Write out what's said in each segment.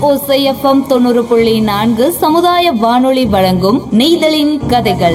ஓசை எஃப்எம் 90.4 சமுதாய வானொலி வழங்கும் நெய்தலின் கதைகள்.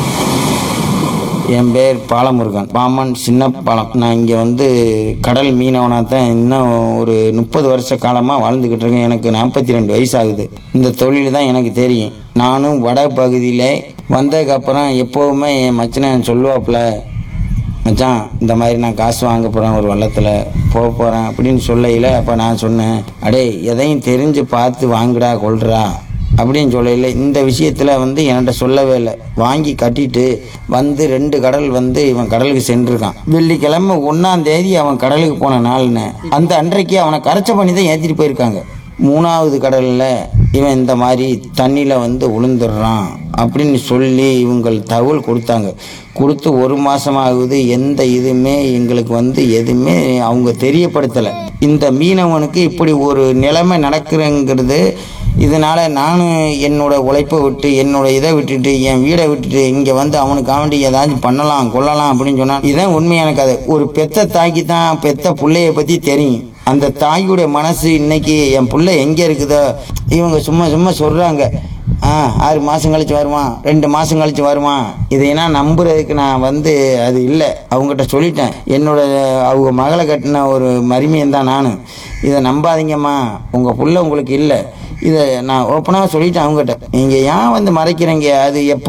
என் பேர் பாலமுருகன், பாமன் சின்ன பாலம். நான் இங்கே வந்து கடல் மீனவனாக தான் இன்னும் ஒரு 30 வருஷ காலமாக வாழ்ந்துக்கிட்டு இருக்கேன். எனக்கு 42 வயசு ஆகுது. இந்த தொழில் தான் எனக்கு தெரியும். நானும் வட பகுதியில் வந்ததுக்கப்புறம் எப்போவுமே என் மச்சனை சொல்லுவாப்புல, மச்சான் இந்த மாதிரி நான் காசு வாங்க போகிறேன், ஒரு வள்ளத்தில் போக போகிறேன் அப்படின்னு சொல்லையில், அப்போ நான் சொன்னேன், அடே எதையும் தெரிஞ்சு பார்த்து வாங்குடா கொள்றா அப்படின்னு சொல்லையில் இந்த விஷயத்தில் வந்து என்கிட்ட சொல்லவே இல்லை. வாங்கி கட்டிட்டு வந்து 2 கடல் வந்து இவன் கடலுக்கு சென்றிருக்கான். வெள்ளிக்கிழமை 1ஆம் தேதி அவன் கடலுக்கு போன நாள்னு அந்த அன்றைக்கு அவனை கரைச்ச பண்ணி தான் ஏற்றிட்டு போயிருக்காங்க. 3ஆவது கடலில் இவன் இந்த மாதிரி தண்ணியில் வந்து உளுந்துடுறான் அப்படின்னு சொல்லி இவங்கள் தகவல் கொடுத்தாங்க. கொடுத்து 1 மாதமாகுது. எந்த இதுவுமே எங்களுக்கு வந்து எதுவுமே அவங்க தெரியப்படுத்தலை. இந்த மீனவனுக்கு இப்படி ஒரு நிலைமை நடக்குதுங்கிறது, இதனால் நானும் என்னோட உழைப்பை விட்டு என்னோட இதை விட்டுட்டு என் வீடை விட்டுட்டு இங்கே வந்து அவனுக்கு ஆண்டி ஏதாச்சும் பண்ணலாம் கொள்ளலாம் அப்படின்னு சொன்னான். இதுதான் உண்மையான கதை. ஒரு பெத்த தாய்க்கு தான் பெத்த பிள்ளைய பற்றி தெரியும். அந்த தாயுடைய மனசு இன்னைக்கு என் பிள்ளை எங்கே இருக்குதோ, இவங்க சும்மா சும்மா சொல்கிறாங்க, 6 மாதம் கழிச்சு வருவான், 2 மாதம் கழிச்சு வருவான், இதையெல்லாம் நம்புறதுக்கு நான் வந்து அது இல்லை. அவங்ககிட்ட சொல்லிட்டேன், என்னோட அவங்க மகளை கட்டின ஒரு மருமையன் தான் நான், இதை நம்பாதீங்கம்மா, உங்கள் பிள்ளை உங்களுக்கு இல்லை, இதை நான் ஓப்பனாக சொல்லிட்டேன் அவங்ககிட்ட. நீங்கள் ஏன் வந்து மறைக்கிறீங்க, அது எப்போ